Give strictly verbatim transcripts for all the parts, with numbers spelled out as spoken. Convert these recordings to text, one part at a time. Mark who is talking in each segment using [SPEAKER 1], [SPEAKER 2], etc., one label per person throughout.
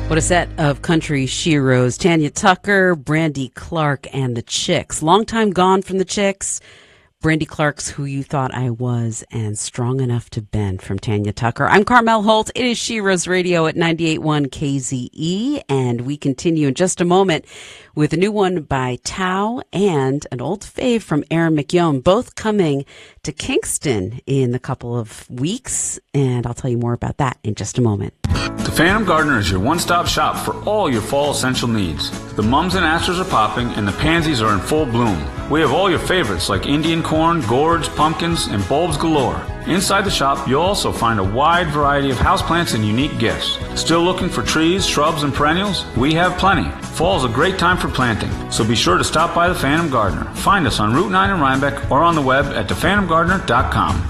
[SPEAKER 1] What a set of country sheroes. Tanya Tucker, Brandy Clark, and the Chicks. Long time gone from the Chicks. Brandy Clark's Who You Thought I Was, and Strong Enough to Bend from Tanya Tucker. I'm Carmel Holt. It is Sheroes Radio at ninety-eight point one K Z E, and we continue in just a moment with a new one by Tao and an old fave from Aaron McYown, both coming to Kingston in a couple of weeks, and I'll tell you more about that in just a moment.
[SPEAKER 2] The Phantom Gardener is your one-stop shop for all your fall essential needs. The mums and asters are popping, and the pansies are in full bloom. We have all your favorites like Indian corn, gourds, pumpkins, and bulbs galore. Inside the shop, you'll also find a wide variety of houseplants and unique gifts. Still looking for trees, shrubs, and perennials? We have plenty. Fall is a great time for planting, so be sure to stop by the Phantom Gardener. Find us on Route nine in Rhinebeck or on the web at the phantom gardener dot com.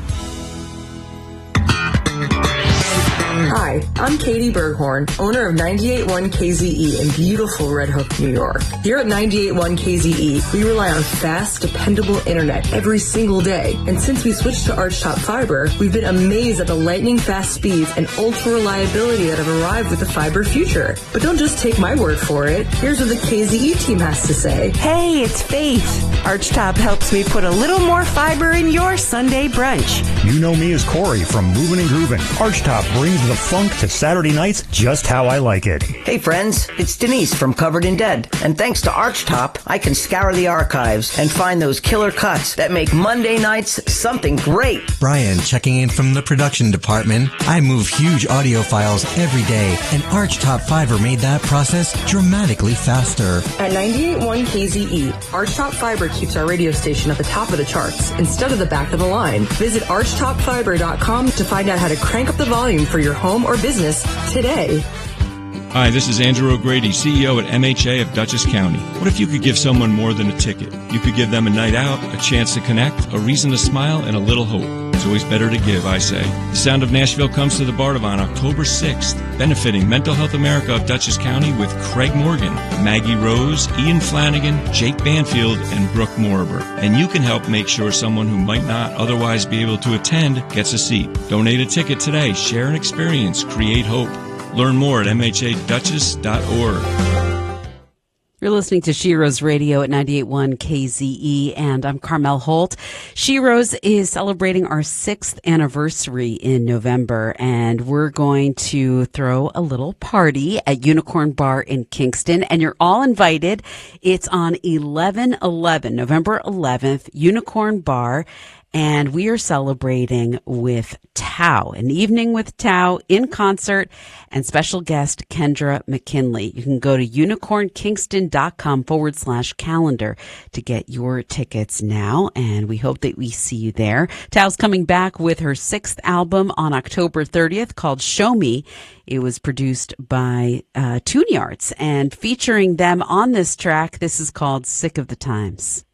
[SPEAKER 3] Hi, I'm Katie Berghorn, owner of ninety-eight point one K Z E in beautiful Red Hook, New York. Here at ninety-eight point one K Z E, we rely on fast, dependable internet every single day. And since we switched to Archtop Fiber, we've been amazed at the lightning-fast speeds and ultra-reliability that have arrived with the fiber future. But don't just take my word for it. Here's what the K Z E team has to say.
[SPEAKER 4] Hey, it's Faith. Archtop helps me put a little more fiber in your Sunday brunch.
[SPEAKER 5] You know me as Corey from Movin' and Groovin'. Archtop brings the funk to Saturday nights just how I like it.
[SPEAKER 6] Hey friends, it's Denise from Covered in Dead. And thanks to Archtop, I can scour the archives and find those killer cuts that make Monday nights something great.
[SPEAKER 7] Brian checking in from the production department. I move huge audio files every day, and Archtop Fiber made that process dramatically faster.
[SPEAKER 3] At ninety-eight point one K Z E, Archtop Fiber keeps our radio station at the top of the charts instead of the back of the line. Visit archtop fiber dot com to find out how to crank up the volume for your home or business today.
[SPEAKER 8] Hi, this is Andrew O'Grady, C E O at M H A of Dutchess County. What if you could give someone more than a ticket? You could give them a night out, a chance to connect, a reason to smile, and a little hope. It's always better to give, I say. The Sound of Nashville comes to the Bardavon October sixth, benefiting Mental Health America of Dutchess County with Craig Morgan, Maggie Rose, Ian Flanagan, Jake Banfield, and Brooke Moriber. And you can help make sure someone who might not otherwise be able to attend gets a seat. Donate a ticket today. Share an experience. Create hope. Learn more at m h a dutchess dot org.
[SPEAKER 1] You're listening to Sheroes Radio at ninety-eight point one K Z E, and I'm Carmel Holt. Sheroes is celebrating our sixth anniversary in November, and we're going to throw a little party at Unicorn Bar in Kingston, and you're all invited. It's on eleven eleven, November eleventh, Unicorn Bar. And we are celebrating with Tao, an evening with Tao in concert and special guest Kendra McKinley. You can go to unicornkingston.com forward slash calendar to get your tickets now. And we hope that we see you there. Tao's coming back with her sixth album on October thirtieth called Show Me. It was produced by uh, Tune Yards, and featuring them on this track, this is called Sick of the Times.